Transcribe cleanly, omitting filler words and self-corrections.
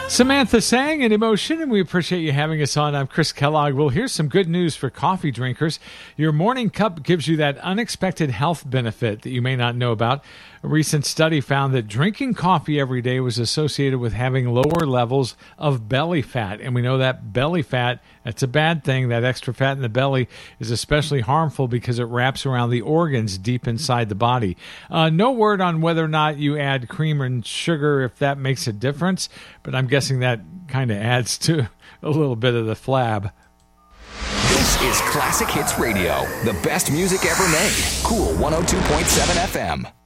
Samantha sang in Emotion, and we appreciate you having us on. I'm Chris Kellogg. Well, here's some good news for coffee drinkers. Your morning cup gives you that unexpected health benefit that you may not know about. A recent study found that drinking coffee every day was associated with having lower levels of belly fat. And we know that belly fat, that's a bad thing. That extra fat in the belly is especially harmful because it wraps around the organs deep inside the body. No word on whether or not you add cream and sugar, if that makes a difference, but I'm guessing that kind of adds to a little bit of the flab. This is Classic Hits Radio, the best music ever made. Cool 102.7 FM.